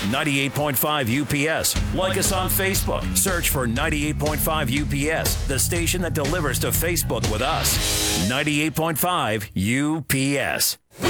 98.5 UPS. Like us on Facebook. Search for 98.5 UPS, the station that delivers to Facebook with us. 98.5 UPS.